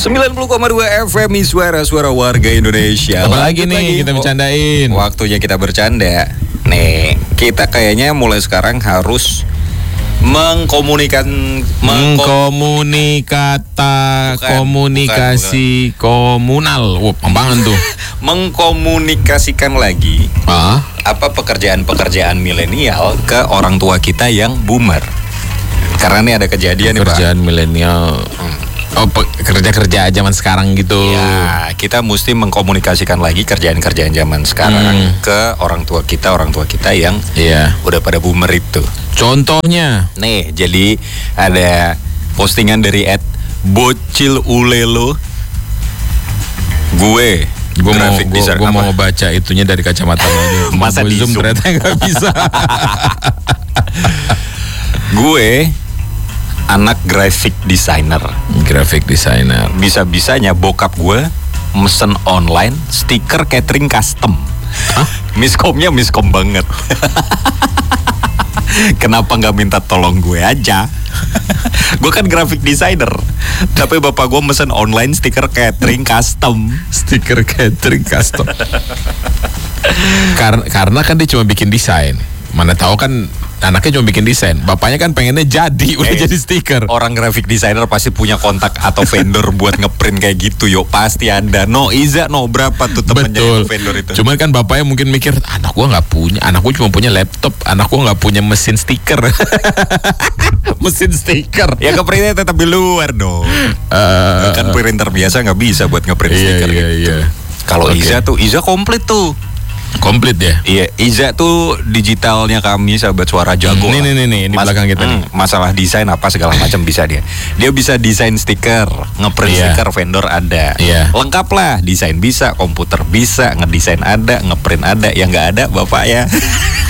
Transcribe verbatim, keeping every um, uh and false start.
sembilan puluh koma dua F M suara-suara warga Indonesia. Apalagi nih lagi, kita bercandain. Waktunya kita bercanda. Nih, kita kayaknya mulai sekarang harus mengkomunikan mengkomunikata bukan, komunikasi bukan, bukan. komunal. Wah, pembangan tuh. Mengkomunikasikan lagi ah? apa pekerjaan-pekerjaan milenial ke orang tua kita yang boomer. Karena ini ada kejadian nih Pak. Pekerjaan milenial. Hmm. Oh, kerja-kerja zaman sekarang gitu. Ya, kita mesti mengkomunikasikan lagi kerjaan-kerjaan zaman sekarang hmm. ke orang tua kita, orang tua kita yang yeah. udah pada boomer itu. Contohnya, nih, jadi ada postingan dari et bocil ulelo. Gue, gue mau, gue, gue mau baca itunya dari kacamata aja. Masa di zoom ternyata nggak bisa. Gue anak graphic designer. Graphic designer. Bisa-bisanya bokap gue mesen online stiker catering custom. Hah? Miskomnya miskom banget. Kenapa nggak minta tolong gue aja? Gue kan graphic designer, tapi bapak gue mesen online stiker catering custom. Stiker catering custom. Karena karena kan dia cuma bikin desain. Mana tahu kan anaknya cuma bikin desain, bapaknya kan pengennya jadi udah eh, jadi stiker. Orang graphic designer pasti punya kontak atau vendor buat ngeprint kayak gitu, yuk pasti ada. No Iza, no berapa tuh temennya yang vendor itu. Cuman kan bapaknya mungkin mikir, anak gua nggak punya, anak gua cuma punya laptop, anak gua nggak punya mesin stiker. Mesin stiker. Ya ngeprintnya tetap di luar dong. Uh, kan printer biasa nggak bisa buat ngeprint iya, stiker iya, gitu. Iya. Kalau okay. Iza tuh, Iza komplit tuh. Komplit ya? Iya, Iza tuh digitalnya kami sahabat suara jago. Hmm, nih, nih, nih, di Mas, belakang kita hmm, nih. Masalah desain apa segala macam bisa dia. Dia bisa desain stiker, ngeprint yeah. stiker vendor ada. Yeah. Lengkap lah, desain bisa, komputer bisa, ngedesain ada, ngeprint ada. Yang nggak ada bapak ya.